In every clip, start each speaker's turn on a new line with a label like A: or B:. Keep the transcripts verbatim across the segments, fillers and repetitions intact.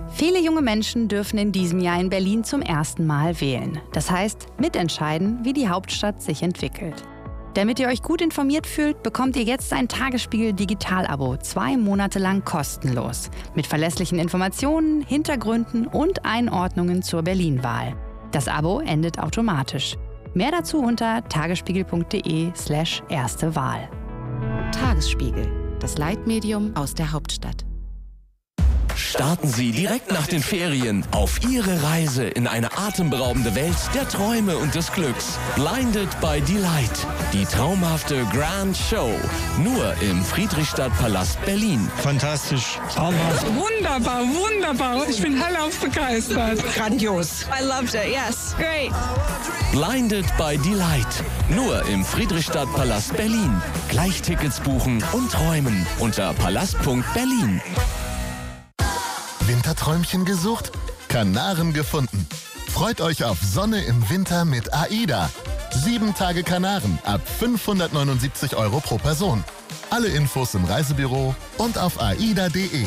A: Viele junge Menschen dürfen in diesem Jahr in Berlin zum ersten Mal wählen. Das heißt, mitentscheiden, wie die Hauptstadt sich entwickelt. Damit ihr euch gut informiert fühlt, bekommt ihr jetzt ein Tagesspiegel Digital-Abo, zwei Monate lang kostenlos. Mit verlässlichen Informationen, Hintergründen und Einordnungen zur Berlin-Wahl. Das Abo endet automatisch. Mehr dazu unter tagesspiegel.de slash erste Wahl.
B: Tagesspiegel, das Leitmedium aus der Hauptstadt.
C: Starten Sie direkt nach den Ferien auf Ihre Reise in eine atemberaubende Welt der Träume und des Glücks. Blinded by Delight. Die traumhafte Grand Show. Nur im Friedrichstadtpalast Berlin.
D: Fantastisch. Traumhaft.
E: Wunderbar, wunderbar. Ich bin hellauf begeistert.
F: Grandios.
G: I loved it, yes. Great.
C: Blinded by Delight. Nur im Friedrichstadtpalast Berlin. Gleich Tickets buchen und träumen unter palast punkt berlin.
H: Winterträumchen gesucht? Kanaren gefunden. Freut euch auf Sonne im Winter mit AIDA. Sieben Tage Kanaren ab fünfhundertneunundsiebzig Euro pro Person. Alle Infos im Reisebüro und auf aida punkt de.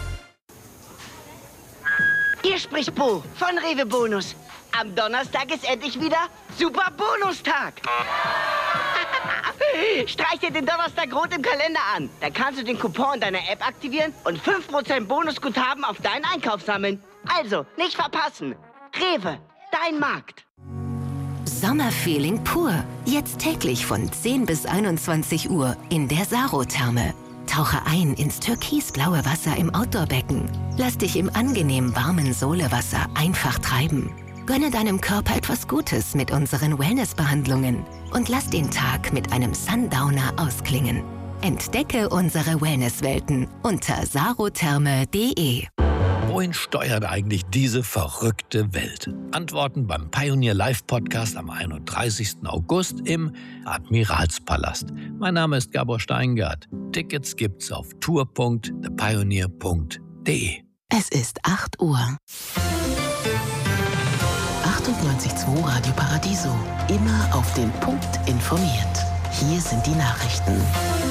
I: Hier spricht Bo von Rewe Bonus. Am Donnerstag ist endlich wieder Super Bonustag. Streich dir den Donnerstag rot im Kalender an. Dann kannst du den Coupon in deiner App aktivieren und fünf Prozent Bonusguthaben auf deinen Einkauf sammeln. Also, nicht verpassen. Rewe, dein Markt.
B: Sommerfeeling pur. Jetzt täglich von zehn bis einundzwanzig Uhr in der Sarotherme. Tauche ein ins türkisblaue Wasser im Outdoorbecken. Lass dich im angenehm warmen Solewasser einfach treiben. Gönne deinem Körper etwas Gutes mit unseren Wellnessbehandlungen und lass den Tag mit einem Sundowner ausklingen. Entdecke unsere Wellnesswelten unter sarotherme punkt de.
J: Wohin steuert eigentlich diese verrückte Welt? Antworten beim Pioneer Live Podcast am einunddreißigsten August im Admiralspalast. Mein Name ist Gabor Steingart. Tickets gibt's auf tour punkt the pioneer punkt de.
B: Es ist acht Uhr. achtundneunzig Komma zwei Radio Paradiso. Immer auf den Punkt informiert. Hier sind die Nachrichten.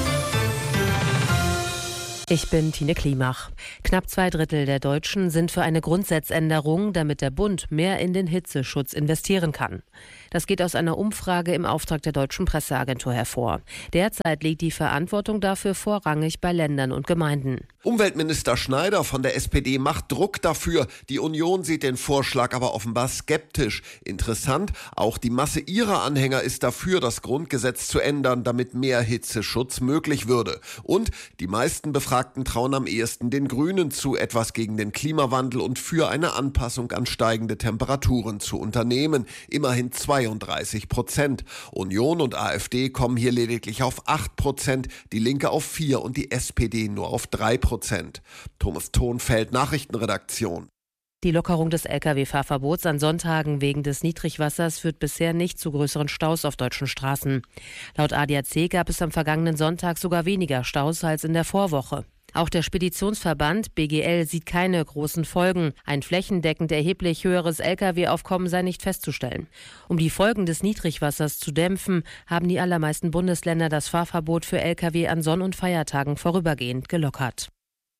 K: Ich bin Tine Klimach. Knapp zwei Drittel der Deutschen sind für eine Grundsatzänderung, damit der Bund mehr in den Hitzeschutz investieren kann. Das geht aus einer Umfrage im Auftrag der Deutschen Presseagentur hervor. Derzeit liegt die Verantwortung dafür vorrangig bei Ländern und Gemeinden.
L: Umweltminister Schneider von der S P D macht Druck dafür. Die Union sieht den Vorschlag aber offenbar skeptisch. Interessant, auch die Masse ihrer Anhänger ist dafür, das Grundgesetz zu ändern, damit mehr Hitzeschutz möglich würde. Und die meisten Befragten trauen am ehesten den Grünen zu, etwas gegen den Klimawandel und für eine Anpassung an steigende Temperaturen zu unternehmen. Immerhin zweiunddreißig Prozent. Union und AfD kommen hier lediglich auf acht Prozent, die Linke auf vier und die S P D nur auf drei Prozent. Thomas Thonfeld, Nachrichtenredaktion.
K: Die Lockerung des L K W-Fahrverbots an Sonntagen wegen des Niedrigwassers führt bisher nicht zu größeren Staus auf deutschen Straßen. Laut A D A C gab es am vergangenen Sonntag sogar weniger Staus als in der Vorwoche. Auch der Speditionsverband B G L sieht keine großen Folgen. Ein flächendeckend erheblich höheres L K W-Aufkommen sei nicht festzustellen. Um die Folgen des Niedrigwassers zu dämpfen, haben die allermeisten Bundesländer das Fahrverbot für L K W an Sonn- und Feiertagen vorübergehend gelockert.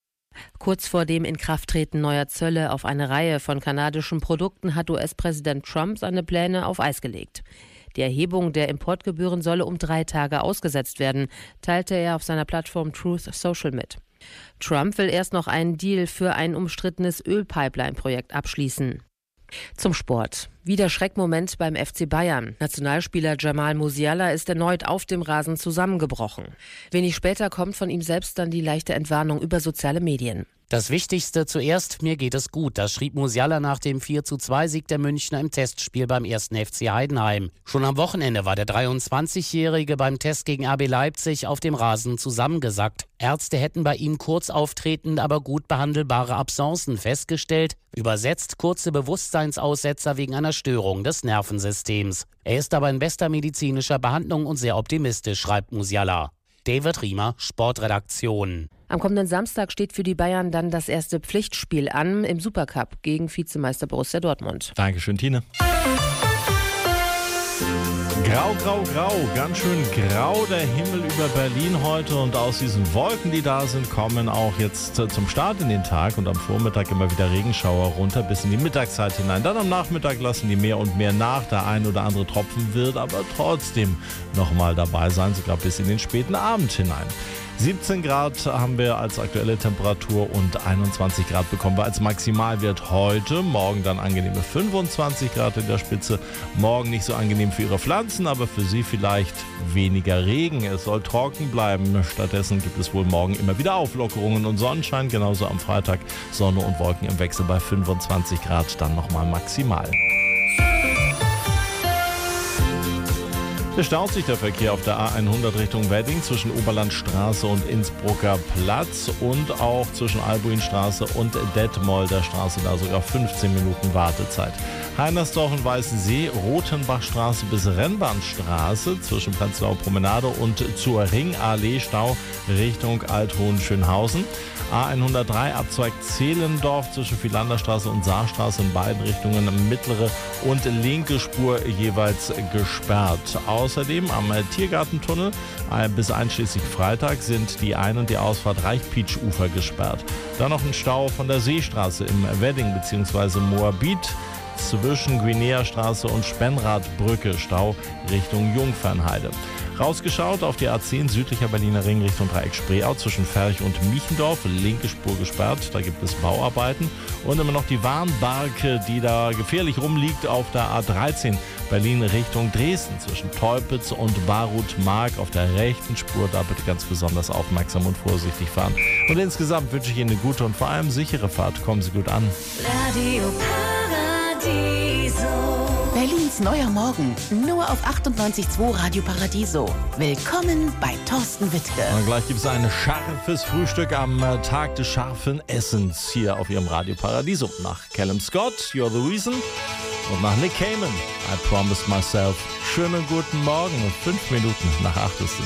K: Kurz vor dem Inkrafttreten neuer Zölle auf eine Reihe von kanadischen Produkten hat U S-Präsident Trump seine Pläne auf Eis gelegt. Die Erhebung der Importgebühren solle um drei Tage ausgesetzt werden, teilte er auf seiner Plattform Truth Social mit. Trump will erst noch einen Deal für ein umstrittenes Ölpipeline-Projekt abschließen. Zum Sport. Wieder Schreckmoment beim F C Bayern. Nationalspieler Jamal Musiala ist erneut auf dem Rasen zusammengebrochen. Wenig später kommt von ihm selbst dann die leichte Entwarnung über soziale Medien.
M: Das Wichtigste zuerst, mir geht es gut. Das schrieb Musiala nach dem vier zu zwei Sieg der Münchner im Testspiel beim ersten F C Heidenheim. Schon am Wochenende war der dreiundzwanzigjährige beim Test gegen R B Leipzig auf dem Rasen zusammengesackt. Ärzte hätten bei ihm kurz auftretende, aber gut behandelbare Absencen festgestellt. Übersetzt kurze Bewusstseinsaussetzer wegen einer Störung des Nervensystems. Er ist aber in bester medizinischer Behandlung und sehr optimistisch, schreibt Musiala. David Riemer, Sportredaktion.
K: Am kommenden Samstag steht für die Bayern dann das erste Pflichtspiel an im Supercup gegen Vizemeister Borussia Dortmund.
N: Dankeschön, Tine.
F: Grau, grau, grau, ganz schön grau der Himmel über Berlin heute und aus diesen Wolken, die da sind, kommen auch jetzt zum Start in den Tag und am Vormittag immer wieder Regenschauer runter bis in die Mittagszeit hinein. Dann am Nachmittag lassen die mehr und mehr nach, der ein oder andere Tropfen wird aber trotzdem nochmal dabei sein, sogar bis in den späten Abend hinein. siebzehn Grad haben wir als aktuelle Temperatur und einundzwanzig Grad bekommen wir als Maximalwert heute. Morgen dann angenehme fünfundzwanzig Grad in der Spitze. Morgen nicht so angenehm für Ihre Pflanzen, aber für Sie vielleicht weniger Regen. Es soll trocken bleiben. Stattdessen gibt es wohl morgen immer wieder Auflockerungen und Sonnenschein. Genauso am Freitag Sonne und Wolken im Wechsel bei fünfundzwanzig Grad, dann nochmal maximal. Es staut sich der Verkehr auf der A hundert Richtung Wedding zwischen Oberlandstraße und Innsbrucker Platz und auch zwischen Albuinstraße und Detmolder Straße, da sogar fünfzehn Minuten Wartezeit. Heinersdorf und Weißensee, Rotenbachstraße bis Rennbahnstraße zwischen Prenzlauer Promenade und zur Ringallee Stau Richtung Althohenschönhausen. A hundertdrei Abzweig Zehlendorf zwischen Philanderstraße und Saarstraße in beiden Richtungen mittlere und linke Spur jeweils gesperrt. Außerdem am Tiergartentunnel bis einschließlich Freitag sind die Ein- und die Ausfahrt Reichpietsch-Ufer gesperrt. Dann noch ein Stau von der Seestraße im Wedding bzw. Moabit zwischen Guinea-Straße und Spenradbrücke, Stau Richtung Jungfernheide. Rausgeschaut auf die A zehn südlicher Berliner Ring Richtung Dreieck Spreeau zwischen Ferch und Miechendorf, linke Spur gesperrt, da gibt es Bauarbeiten. Und immer noch die Warnbarke, die da gefährlich rumliegt auf der A dreizehn Berlin Richtung Dresden zwischen Teupitz und Barut-Mark auf der rechten Spur, da bitte ganz besonders aufmerksam und vorsichtig fahren. Und insgesamt wünsche ich Ihnen eine gute und vor allem sichere Fahrt. Kommen Sie gut an.
B: Radio Paradiso. Berlins neuer Morgen, nur auf achtundneunzig Komma zwei Radio Paradiso. Willkommen bei Thorsten Wittke.
F: Und gleich gibt es ein scharfes Frühstück am Tag des scharfen Essens hier auf Ihrem Radio Paradiso. Nach Callum Scott, You're the Reason, und nach Nick Cayman, I Promised Myself. Schönen guten Morgen, fünf Minuten nach acht ist es.